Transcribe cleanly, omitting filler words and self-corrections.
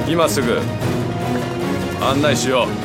今すぐ案内しよう。